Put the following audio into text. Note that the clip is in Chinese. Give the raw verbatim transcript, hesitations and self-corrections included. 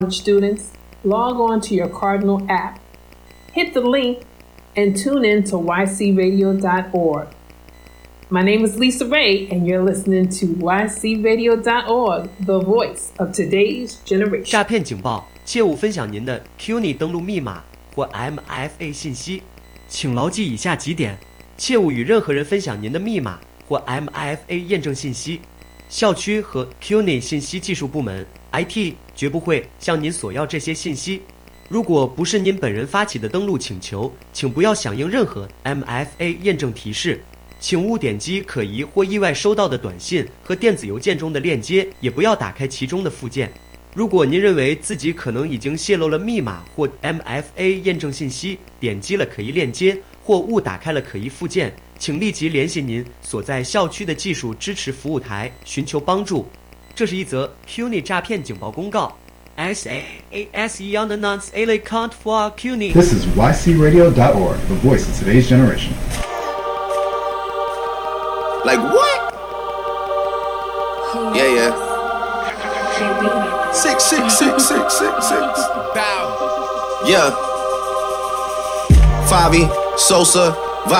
Students, log on to your Cardinal app. Hit the link and tune in to y c radio dot org. My name is Lisa Ray, and you're listening to y c radio dot org, the voice of today's generation. 诈骗警报，切勿分享您的 Q N I 登录密码或 M F A 信息，请牢记以下几点：切勿与任何人分享您的密码或 M F A 验证信息。校区和 Q N I 信息技术部门 I T 绝不会向您索要这些信息。如果不是您本人发起的登录请求，请不要响应任何 M F A 验证提示。请勿点击可疑或意外收到的短信和电子邮件中的链接，也不要打开其中的附件。如果您认为自己可能已经泄露了密码或 M F A 验证信息，点击了可疑链接或误打开了可疑附件，请立即联系您所在校区的技术支持服务台寻求帮助。这是一则 Q N I 诈骗警报公告。S A A S E unannounced alien account for Q N I. This is y c radio dot org, the voice of today's generation. Like what? Yeah, yeah. Six, six, six, six, six, six. Bow. Yeah. Favi, Sosa.